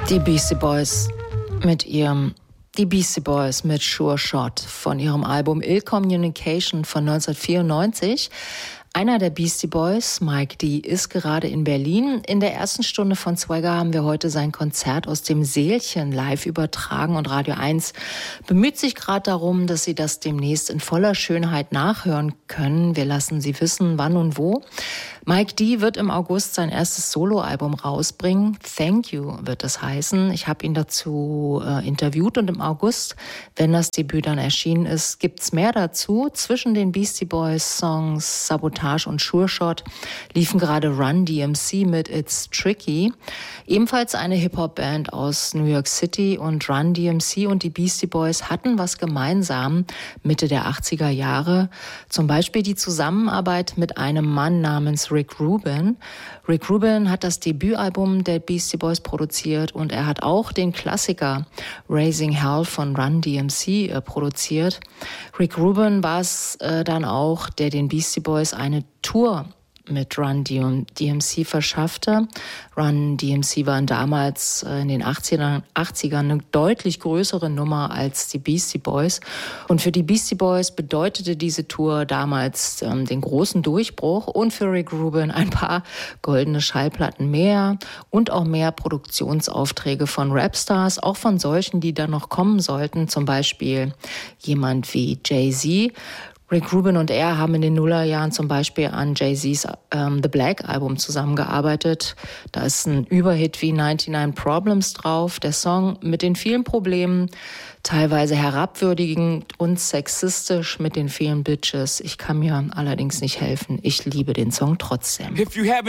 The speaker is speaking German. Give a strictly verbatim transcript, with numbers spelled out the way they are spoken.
Die Beastie Boys mit ihrem Die Beastie Boys mit Sure Shot von ihrem Album Ill Communication von neunzehnhundertvierundneunzig. Einer der Beastie Boys, Mike D., ist gerade in Berlin. In der ersten Stunde von Swagger haben wir heute sein Konzert aus dem Sälchen live übertragen und Radio eins bemüht sich gerade darum, dass Sie das demnächst in voller Schönheit nachhören können. Wir lassen Sie wissen, wann und wo. Mike D. wird im August sein erstes Soloalbum rausbringen. Thank You wird es heißen. Ich habe ihn dazu äh, interviewt und im August, wenn das Debüt dann erschienen ist, gibt's mehr dazu. Zwischen den Beastie Boys Songs Sabotage und Sure Shot liefen gerade Run D M C mit It's Tricky. Ebenfalls eine Hip-Hop-Band aus New York City, und Run D M C und die Beastie Boys hatten was gemeinsam Mitte der achtziger Jahre. Zum Beispiel die Zusammenarbeit mit einem Mann namens Rick Rubin. Rick Rubin hat das Debütalbum der Beastie Boys produziert und er hat auch den Klassiker Raising Hell von Run D M C äh, produziert. Rick Rubin war es äh, dann auch, der den Beastie Boys eine Tour mit Run D M C verschaffte. Run D M C waren damals in den achtzigern eine deutlich größere Nummer als die Beastie Boys. Und für die Beastie Boys bedeutete diese Tour damals ähm, den großen Durchbruch und für Rick Rubin ein paar goldene Schallplatten mehr und auch mehr Produktionsaufträge von Rapstars, auch von solchen, die da noch kommen sollten, zum Beispiel jemand wie Jay-Z. Rick Rubin und er haben in den Nullerjahren zum Beispiel an Jay-Z's ähm, The Black Album zusammengearbeitet. Da ist ein Überhit wie neunundneunzig Problems drauf. Der Song mit den vielen Problemen, teilweise herabwürdigend und sexistisch mit den vielen Bitches. Ich kann mir allerdings nicht helfen. Ich liebe den Song trotzdem.